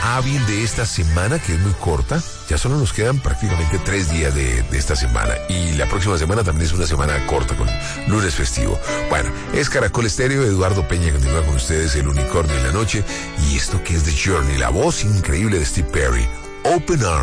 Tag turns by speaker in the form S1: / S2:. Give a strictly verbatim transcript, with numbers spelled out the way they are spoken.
S1: hábil de esta semana, que es muy corta. Ya solo nos quedan prácticamente tres días de, de esta semana. Y la próxima semana también es una semana corta con lunes festivo. Bueno, es Caracol Estéreo. Eduardo Peña continúa con ustedes, el unicornio en la noche. Y esto que es The Journey, la voz increíble de Steve Perry. Open Arms.